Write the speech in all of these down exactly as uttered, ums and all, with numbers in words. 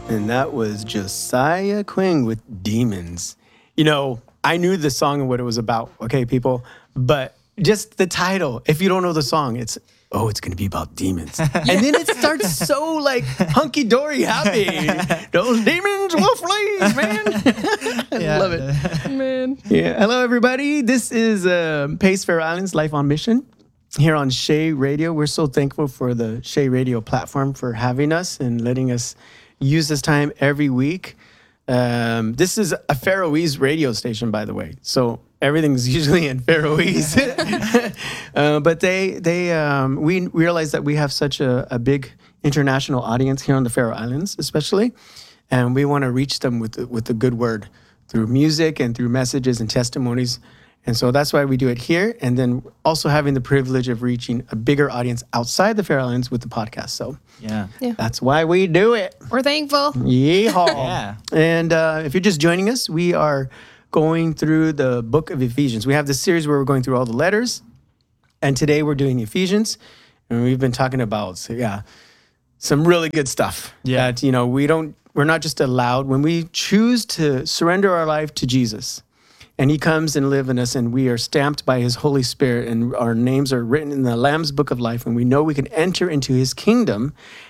And that was Josiah Quinn with Demons. You know, I knew the song and what it was about, okay, people? But just the title, if you don't know the song, it's, oh, it's going to be about demons. And then it starts so, like, hunky-dory happy. Those demons will flee, man. I Yeah. love it. Man. Yeah. Hello, everybody. This is uh, Pace Fair Islands Life on Mission here on Shea Radio. We're so thankful for the Shea Radio platform for having us and letting us use this time every week. Um, this is a Faroese radio station, by the way. So everything's usually in Faroese. uh, but they, they, um, we realize that we have such a, a big international audience here on the Faroe Islands, especially. And we want to reach them with the, with the good word through music and through messages and testimonies. And so that's why we do it here. And then also having the privilege of reaching a bigger audience outside the Faroe Islands with the podcast. So Yeah. Yeah. that's why we do it. We're thankful. Yeehaw. Yeah. And uh, if you're just joining us, we are going through the book of Ephesians. We have this series where we're going through all the letters. And today we're doing Ephesians. And we've been talking about, so yeah, some really good stuff. Yeah. That, you know, we don't, we're not just allowed, when we choose to surrender our life to Jesus, and he comes and lives in us, and we are stamped by his Holy Spirit, and our names are written in the Lamb's Book of Life, and we know we can enter into his kingdom.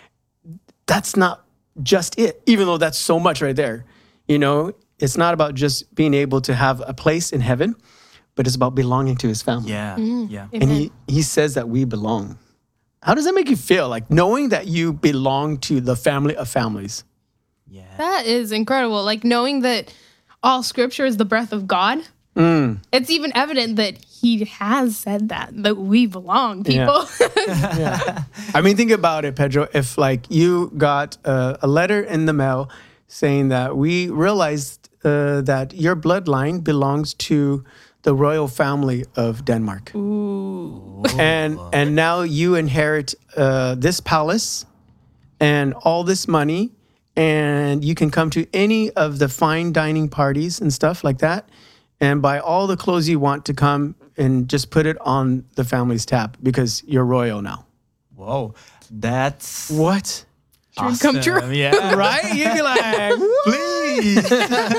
That's not just it, even though that's so much right there. You know, it's not about just being able to have a place in heaven, but it's about belonging to his family. Yeah. Yeah. And he, he says that we belong. How does that make you feel? Like knowing that you belong to the family of families. Yeah. That is incredible. Like knowing that all scripture is the breath of God. Mm. It's even evident that he has said that, that we belong, people. Yeah. I mean, think about it, Pedro. If like you got uh, a letter in the mail saying that we realized uh, that your bloodline belongs to the royal family of Denmark. Ooh. And and now you inherit uh, this palace and all this money, and you can come to any of the fine dining parties and stuff like that, and buy all the clothes you want to come and just put it on the family's tab because you're royal now. Whoa. That's What? Dream come true. Yeah. Right? You'd be like, Please.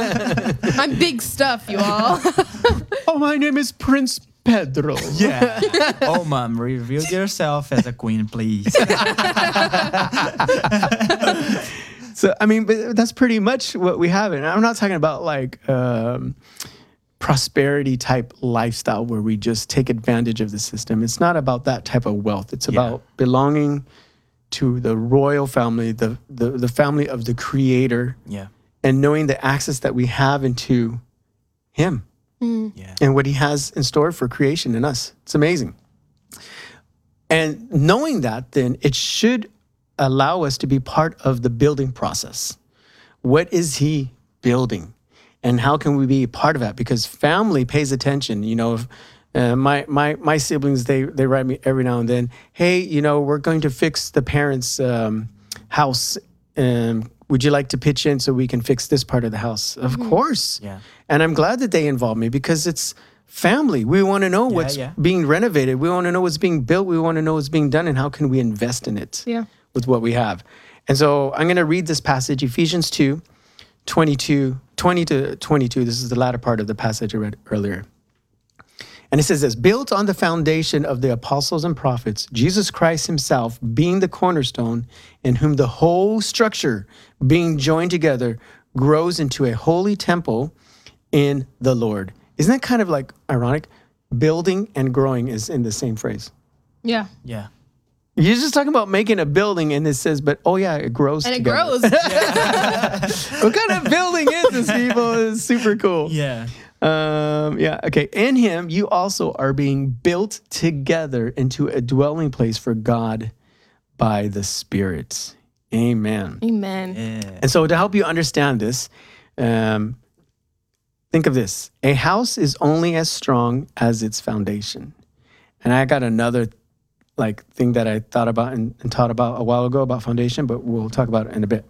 I'm big stuff, you all. oh, my name is Prince Pedro. Yeah. Oh, mom, reveal yourself as a queen, please. So, I mean, but that's pretty much what we have. And I'm not talking about like um, prosperity type lifestyle where we just take advantage of the system. It's not about that type of wealth. It's Yeah. about belonging to the royal family, the, the, the family of the Creator, Yeah. and knowing the access that we have into him Yeah. and what he has in store for creation in us. It's amazing. And knowing that, then it should allow us to be part of the building process. What is he building? And how can we be part of that? Because family pays attention. You know, if, uh, my my my siblings, they they write me every now and then, hey, you know, we're going to fix the parents' um, house. Um, would you like to pitch in so we can fix this part of the house? Of course. Yeah. And I'm glad that they involve me because it's family. We want to know what's yeah. being renovated. We want to know what's being built. We want to know what's being done and how can we invest in it Yeah. with what we have. And so I'm going to read this passage, Ephesians two, twenty-two, twenty to twenty-two. This is the latter part of the passage I read earlier. And it says this, built on the foundation of the apostles and prophets, Jesus Christ himself being the cornerstone, in whom the whole structure being joined together grows into a holy temple in the Lord. Isn't that kind of like ironic? Building and growing is in the same phrase. Yeah. Yeah. You're just talking about making a building and it says, but oh yeah, it grows And it together. grows. What kind of building is this, people? It's super cool. Yeah. Um, yeah, okay. In him, you also are being built together into a dwelling place for God by the Spirit. Amen. Amen. Yeah. And so to help you understand this, um, think of this. A house is only as strong as its foundation. And I got another like thing that I thought about and, and taught about a while ago about foundation, but we'll talk about it in a bit.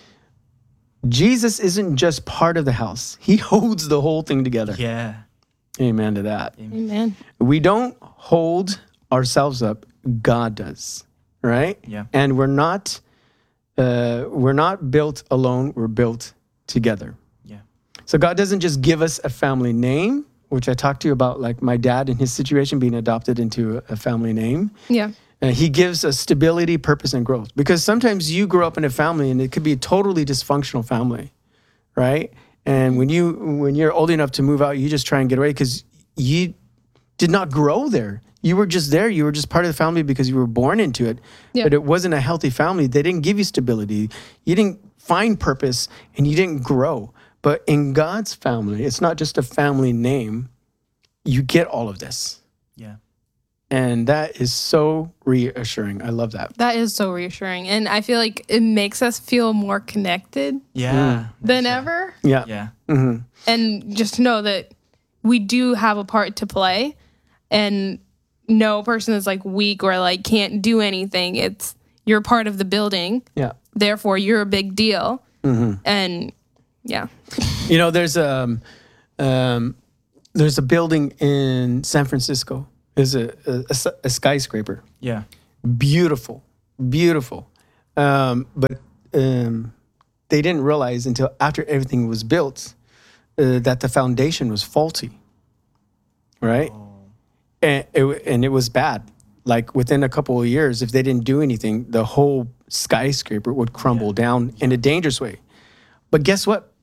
Jesus isn't just part of the house. He holds the whole thing together. Yeah. Amen to that. Amen. We don't hold ourselves up. God does, right? Yeah. And we're not uh, we're not built alone, we're built together. Yeah. So God doesn't just give us a family name, which I talked to you about, like my dad and his situation being adopted into a, a family name. Yeah. Uh, he gives us stability, purpose, and growth. Because sometimes you grow up in a family and it could be a totally dysfunctional family, right? And when you when you're old enough to move out, you just try and get away because you did not grow there. You were just there. You were just part of the family because you were born into it. Yeah. But it wasn't a healthy family. They didn't give you stability. You didn't find purpose and you didn't grow. But in God's family, it's not just a family name. You get all of this. Yeah. And that is so reassuring. I love that. That is so reassuring. And I feel like it makes us feel more connected Yeah. than ever. Yeah. Yeah. Mhm. And just to know that we do have a part to play and no person is like weak or like can't do anything. It's you're part of the building. Yeah. Therefore, you're a big deal. Mhm. And yeah. You know, there's a, um, um, there's a building in San Francisco. There's a, a, a, a skyscraper. Yeah. Beautiful, beautiful. Um, but um, they didn't realize until after everything was built uh, that the foundation was faulty, right? And it, and it was bad. Like within a couple of years, if they didn't do anything, the whole skyscraper would crumble down in a dangerous way. But guess what?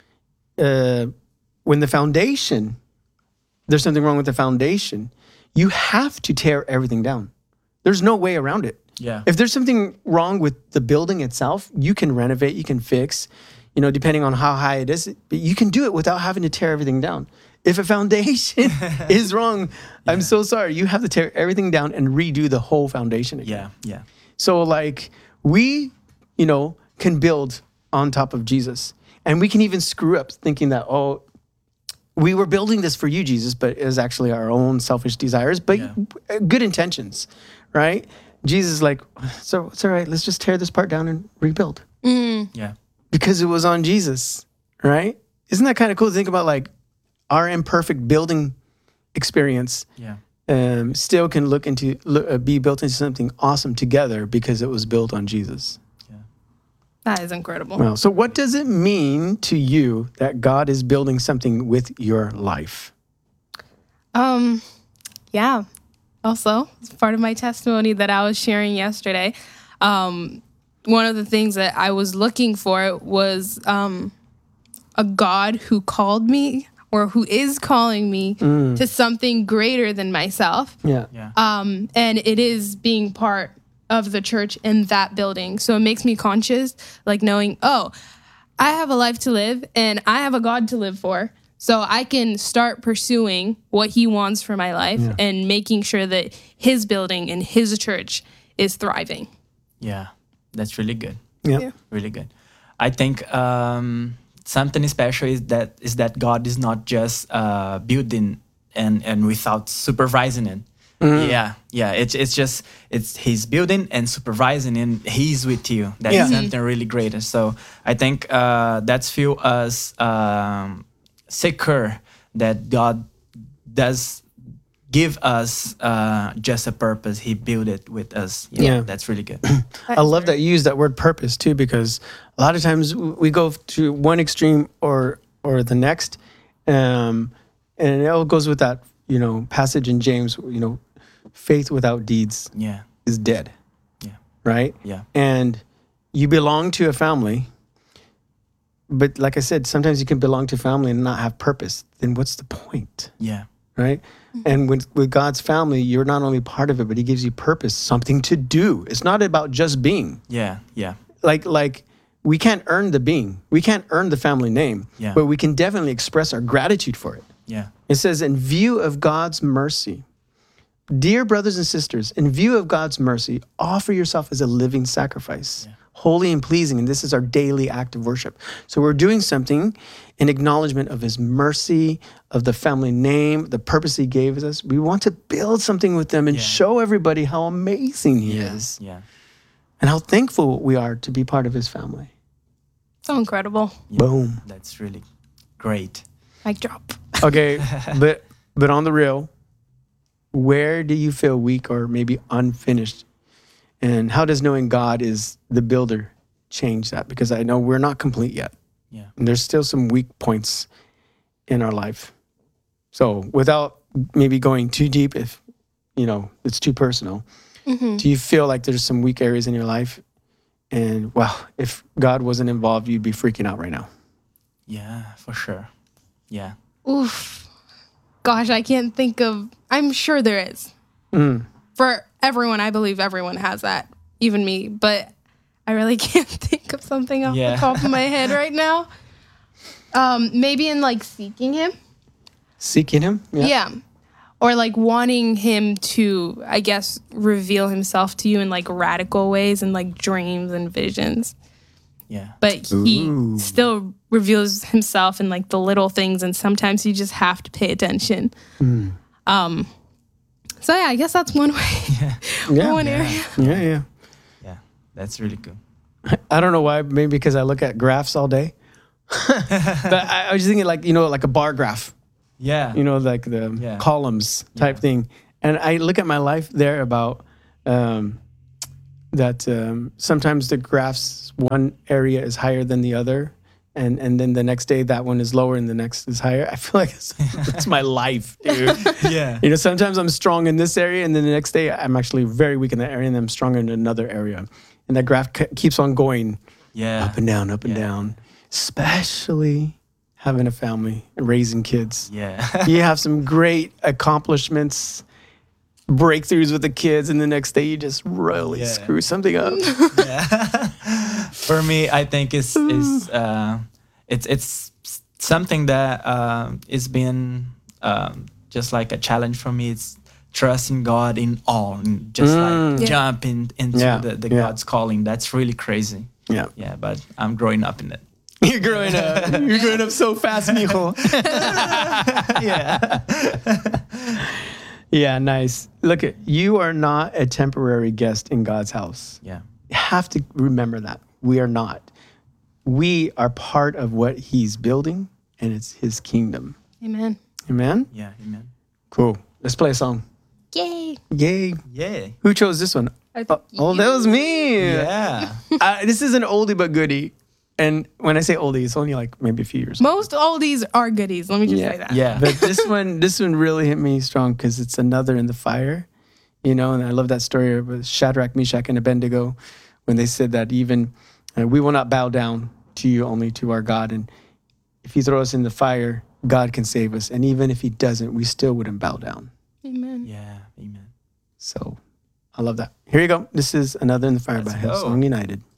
Uh, when the foundation, there's something wrong with the foundation, you have to tear everything down. There's no way around it. Yeah. If there's something wrong with the building itself, you can renovate, you can fix, you know, depending on how high it is, but you can do it without having to tear everything down. If a foundation is wrong, I'm so sorry. You have to tear everything down and redo the whole foundation again. Yeah. Yeah. So like we, you know, can build on top of Jesus. And we can even screw up thinking that, oh, we were building this for you, Jesus, but it was actually our own selfish desires, but Yeah. good intentions, right? Jesus is like, so it's all right. Let's just tear this part down and rebuild Yeah. because it was on Jesus, right? Isn't that kind of cool to think about? Like our imperfect building experience Yeah. um, still can look into look, uh, be built into something awesome together because it was built on Jesus. That is incredible. Well, so what does it mean to you that God is building something with your life? Um, yeah. Also, it's part of my testimony that I was sharing yesterday. Um, one of the things that I was looking for was um, a God who called me or who is calling me to something greater than myself. Yeah. Yeah. Um, and it is being part of the church in that building. So it makes me conscious, like knowing, oh, I have a life to live and I have a God to live for. So I can start pursuing what he wants for my life and making sure that his building and his church is thriving. Yeah. That's really good. Yeah. Yeah. Really good. I think um, something special is that is that God is not just uh, building and and without supervising it. Yeah, yeah. It's it's just it's he's building and supervising, and he's with you. That's Yeah. something really great. And so I think uh, that's feel us um, secure that God does give us uh, just a purpose. He built it with us. Yeah, Yeah. that's really good. I love that you use that word purpose too, because a lot of times we go to one extreme or or the next, um, and it all goes with that, you know, passage in James. You know, faith without deeds Yeah, is dead. Yeah. Right. yeah, And you belong to a family, but like I said, sometimes you can belong to a family and not have purpose. Then what's the point? yeah, Right. And with, with God's family, you're not only part of it, but he gives you purpose, something to do. It's not about just being. yeah, yeah, Like, like we can't earn the being. We can't earn the family name, Yeah. but we can definitely express our gratitude for it. yeah, It says, in view of God's mercy, dear brothers and sisters, in view of God's mercy, offer yourself as a living sacrifice, holy and pleasing. And this is our daily act of worship. So we're doing something in acknowledgement of his mercy, of the family name, the purpose he gave us. We want to build something with them and Yeah. show everybody how amazing he is yeah. and how thankful we are to be part of his family. So incredible. Boom. That's really great. Mic drop. Okay, but but on the real, where do you feel weak or maybe unfinished? And how does knowing God is the builder change that? Because I know we're not complete yet. Yeah. And there's still some weak points in our life. So without maybe going too deep, if, you know, it's too personal, Mm-hmm. do you feel like there's some weak areas in your life? And, wow, if God wasn't involved, you'd be freaking out right now. Yeah, for sure. Yeah. Oof. Gosh, I can't think of. I'm sure there is. Mm. For everyone, I believe everyone has that, even me. But I really can't think of something off Yeah. the top of my head right now. Um, maybe in like seeking him. Seeking him? Yeah. Or like wanting him to, I guess, reveal himself to you in like radical ways and like dreams and visions. Yeah. But he Ooh. still reveals himself in like the little things, and sometimes you just have to pay attention. Mm. Um, so yeah, I guess that's one way, Yeah. one yeah. area. Yeah, yeah. Yeah. That's really good. I don't know why. Maybe because I look at graphs all day. But I, I was thinking like, you know, like a bar graph, Yeah. you know, like the Yeah. columns type Yeah. thing. And I look at my life there about um, that um, sometimes the graphs, one area is higher than the other. And, and then the next day that one is lower and the next is higher. I feel like it's, that's my life, dude. yeah. You know, sometimes I'm strong in this area, and then the next day I'm actually very weak in that area, and I'm stronger in another area. And that graph c- keeps on going Yeah. up and down, up and Yeah. down. Especially having a family and raising kids. Yeah. You have some great accomplishments, breakthroughs with the kids, and the next day you just really Yeah. screw something up. yeah. For me, I think it's is uh, it's it's something that uh, is been um, just like a challenge for me. It's trusting God in all, and just Mm. like Yeah. jumping into Yeah. the, the Yeah. God's calling. That's really crazy. Yeah. Yeah, but I'm growing up in it. You're growing up. You're growing up so fast, mijo. Yeah. Yeah, nice. Look, at you are not a temporary guest in God's house. Yeah. You have to remember that. We are not. We are part of what he's building, and it's his kingdom. Amen. Amen? Yeah. Amen. Cool. Let's play a song. Yay. Yay. Yeah. Who chose this one? I Oh, think oh, that was me. Yeah. Uh, this is an oldie but goodie. And when I say oldie, it's only like maybe a few years. Most oldies are goodies. Let me just Yeah. say that. Yeah. But this one, this one really hit me strong because it's another in the fire, you know. And I love that story of Shadrach, Meshach, and Abednego when they said that even uh, we will not bow down to you, only to our God. And if you throw us in the fire, God can save us. And even if he doesn't, we still wouldn't bow down. Amen. Yeah. Amen. So I love that. Here you go. This is Another in the Fire Let's by go. Hillsong United.